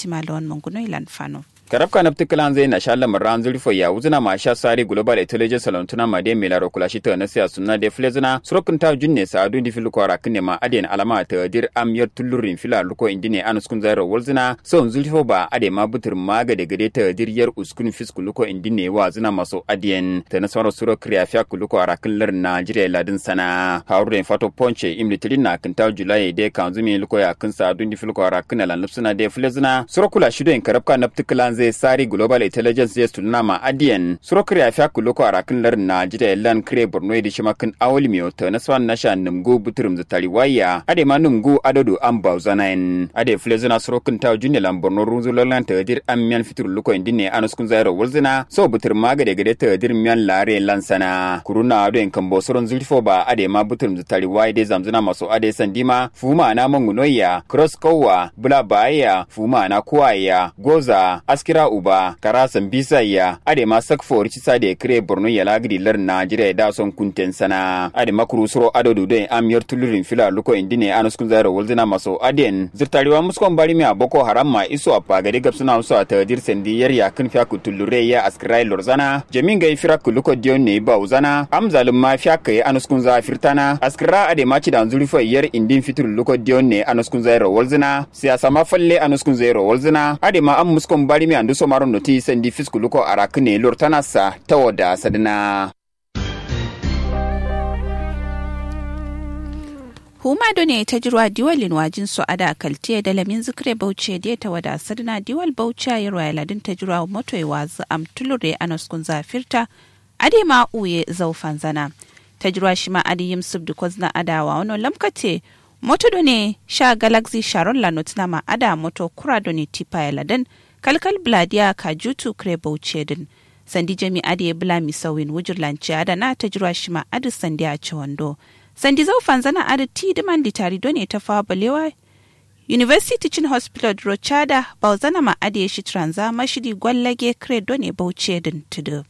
Fatima Lawan Manguno ilan fano. Karabka napti kalan zai na shala maran zulfo ya wuzina ma sha sari global intelligence salontuna ma de milaro kulashi ta na siya sunna de flezuna surokun ta junne sa adu di filu kwara kinne ma aden alama ta dir amyar tullurin fila luko indine anuskun zairo wulzina so zulfo ba ade ma butur maga de gade ta dir yar uskun fisku luko indine wa zina maso adien ta na soro suro kriafia luko arakin lar Najeriya ladin sana hawrden fato ponche imli tilina kinta julai de kanzumi luko ya kinsa adu di filu kwara kinne lan lupsuna de flezuna surokula shido in karabka napti kalan zai sari global intelligence yes tunna ma adien surokri afya kuloko arakin lar Najeriya lan kre Borno di shimakin awlimiyo ta naswan nasha numgo buturum zatari waya ade ma numgo adodo amba zanain ade flezuna surokin ta junnelan Borno runzulan ta dir amyan fitur luko indine anuskun zairo wulzina so butur magade gade ta dir myan lare lansana kuruna ado en kambo suron zulfo ba ade ma buturum zatari waya de zamzuna maso ade sandima fuma na mangunoya cross kowa bula baya fuma na kuwaya goza askira uba karasan bisaya ade ma sakfo ricisa de kre Borno ya lagri lar Najeriya da son kunten sana ade makuru suro adodu de amyar tulurin fila luko indine anuskun zairo wulzina maso aden zirtariwa muskon bari mi aboko haram ma iso apa gade gapsuna uso atadir sendi yar ya kan fiya kutulure ya askrai lorzana jamin ga ifira kuluko dion ne ba uzana amzalum ma fiya kai anuskun za firtana askra ade ma ci dan zulfo yar indin fitur luko dion ne anuskun zairo wulzina siyasa ma falle anuskun zairo wulzina ade ma am muskon bari mi andu somaron noti sendi fisku luko arakne lortana sa tawoda sadina Huma done ta jirwa diwalin wajin su ada kaltiye da lamin zikre bauchi da ta wada sadina diwal bauchi ya ladin ta jirwa moto ya wazu amtulure anoskun zafirta ade ma uye zaufan zana ta jirwa shi ma ade yimsub da kozna adawa wano lamkate moto done sha galaxy sharon lanot na ma ada moto kura done tipa ya ladin kalkal bladiya kajutu kre bauchi din sandi jami ade bula misawin wujurlanci ada na ta jirwa shi ma ade sandi a ci wando sandi zaufan zana ada ti diman ditari done ta fa balewa University Teaching Hospital Rochada bauzana ma ade shi tranza mashidi gwallage kre done bauchi din tudu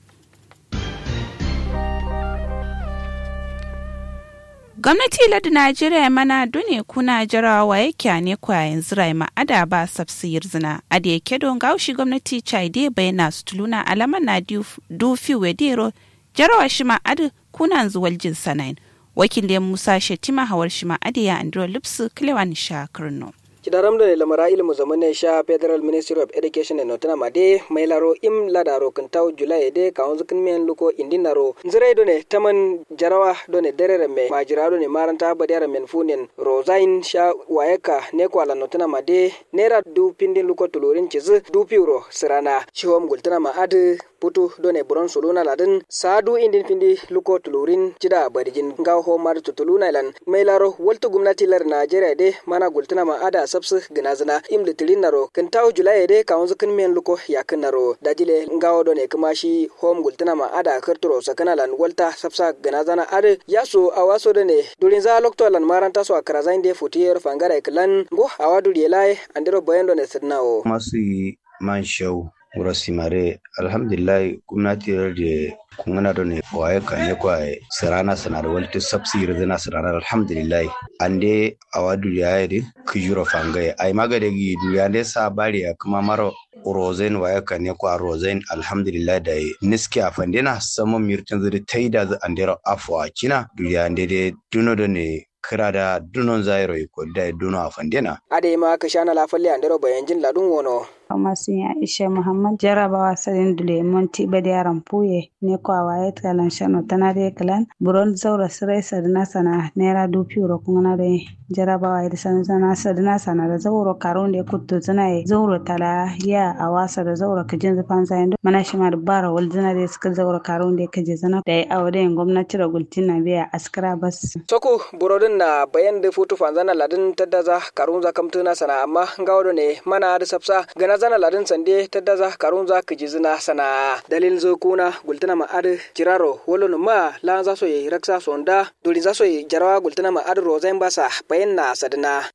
Gwamnati ladi Najeriya mana dune kuna jarawa yake ne kwayan zirai ma ada ba sabsiyar zina ade yake don gaushi gwamnati chaide bayana stuluna alama na dufi wedero jarawa shi ma ade kuna zuwal jin sanain wakilin Musa Shetima hawar shi ma ade ya Andrew Lipsu Klewan Shakrno Kidaram da lamara ilmu zamane sha Federal Ministry of Education and Notana Made mailaro im ladaro kantau July de kaunzu kinmen luko indinaro nzire done taman jarawa done derere me majirado ne maranta badiyara men funen rosain sha waeka ne kwala Notana Made nera du pindin luko tulurin chizu du piuro sirana shihom gultana ma adu putu done buron soluna ladin sadu indin pindi luko tulurin chida badijin ngaw ho mar tutuluna lan mailaro waltu gumnati lar Najeriya de mana gultana ma ada sabsu ginazina imli tilinaro kintaw Julai de kaunzu kinmen luko yakinaro dajile ngawo done kumashi home gultana ma ada karturo sakana lan walta sabsa ginazana ade yaso awaso done durinza lokto lan maranta so akarazain de futiyer fangara klan go awadu yelai andero bayendo ne sidnawo masu man show Urasimare alhamdulillah gwamnati da kungana da ne waye kane kwaye sarana sanar walta subsidy zana sarana alhamdulillah ande awadu yayi kujuro fangaye ai magade gi duyande sabari ya kuma maro rozen waye kane kwa rozen alhamdulillah da niski afandena samo mirtan zuri taida za andero afwa kina duyande de duno da ne kira da dunon zairo ko da duno afandena ade ma ka shana lafalle andero bayanjin ladun wono masu Aisha Muhammad jarabawa sadin dule monti badiyaran puye ne kwa waye talan shano tanade kalan buron zaura sirai sadina sana nera dupi ro kungana de jarabawa da sana sadina sana da zauro karon da kutto tana zauro tala ya awasa da zauro kajin zafan zayin mana shi ma bara wal zana da suka zauro karon da kaje zana da awade gwamnati da gultin na biya askara bas soko burodin na bayan da futu fanzana ladin tadaza karun zakamtuna sana amma gawo ne mana da sapsa gana zana ladin sande tadaza karun za kijizina sana dalil zo kuna gultana ma ad jiraro wolon ma la za so yi raksa sonda doli za so yi jarawa gultana ma ad rozain basa bayan na sadina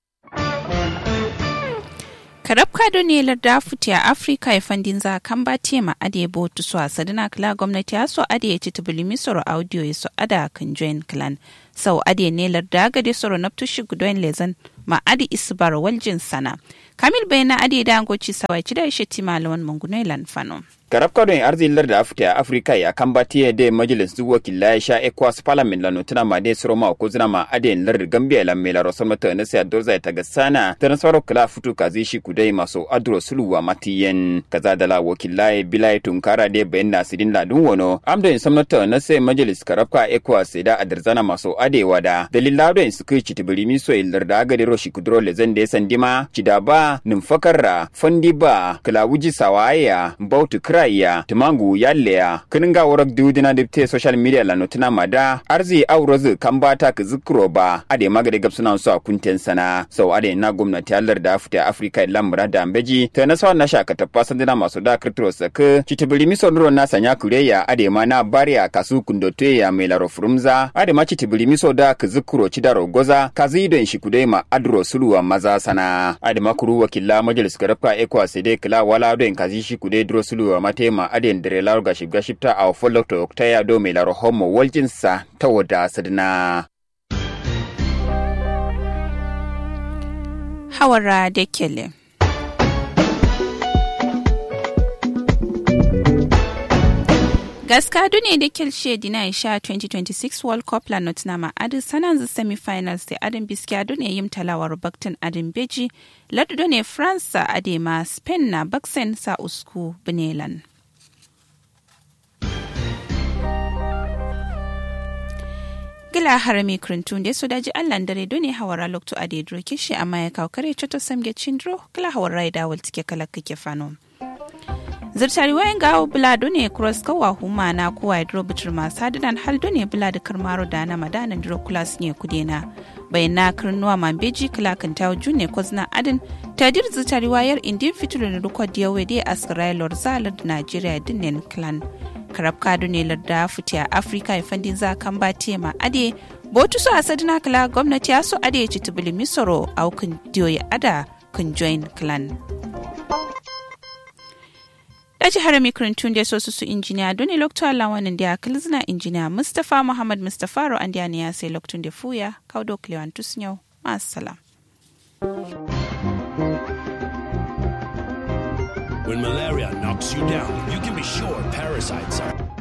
karabka ne larda futi a Afrika ya fandin za kan ba tema ade botu so a sadina kala gwamnati ya so ade ya ci tubulimi soro audio ya so ada kan join clan sau ade ne larda gade soro naptushi gudoin lezan ma ade isbar waljin sana Kamil bayana ade da angoci sawai ci da shetti malawan mangunai lanfano. Karab kadon arzilar da afta Afrika ya kambatiye de majalis du wakila sha ECOWAS parliament la notuna ma de sroma ko zina ma aden lar Gambia la mela rosama ta na sai dorza ta gasana ta nasaro kala futu kazi shi kudai maso adro suluwa matiyen kaza da la wakila bilai tunkara de bayan nasirin la dun wono amdo in samnata na sai majalis karab ka ECOWAS da adarzana maso adewa da dalila do in suka ci tibirimi so illar da ga de roshi kudro le zande sandima cidaba numfakarra fandiba kala wuji sawaya bautu raya tumangu yalleya kininga warak dudina dipte social media la notina mada arzi aurozu kambata ka zikro ba ade magade gabsuna so kunten sana so ade na gwamnati allar da afta Africa lamra da ambeji ta na sawa na shaka tapasa dina maso da kirtro saka chitibili miso nuro na sanya kureya ade ma na bariya kasu kundote ya melaro frumza ade ma chitibili miso da ka zikro chidaro goza kazi don shikude ma adro suluwa maza sana ade makuru wakilla majalis garafka ECOWAS de kala wala don kazi shikude dro suluwa tema aden dere lar gashibta a follow to oktaya do me laro homo waljinsa ta wada sadna hawara da kele gaska duniya da kelshe dina isha 2026 World Cup la Nottingham adin sanan semi-finals da adin biskiya duniya yim talawar baktin adin beji ladu ne France adema Spain na baksen sa usku benelan. Gila harami krintun da su daji allan dare dole hawara lokto ade droke shi amma ya kawo kare choto samge chindro gila hawara da wal tike kala kake fano. Zirtari wayan gawo bulado ne cross kawa huma na kuwa hydro bitir masu hadidan haldo ne bulado karmaro da na madanan dro class ne kudena bayan na kirnuwa mambeji kilakan tawo june kozna adin tadir zirtari wayar indin fitulun rukwa diyawe dai askirai lorzalar da Najeriya dinin clan karab kado ne larda fitiya Afrika ya fandin za kan ba tema ade botu su asadina kala gwamnati ya so ade ya ci tubuli misoro aukin diyoyi ada kun join clan. Daji harami kurintun da sosu su injiniya doni lokto lawanin da kalzina injiniya Mustafa Muhammad Mustafa ro an ne ya sai loktun da fuya kaudo klewan tusnyau assalam. When malaria knocks you down, you can be sure parasites are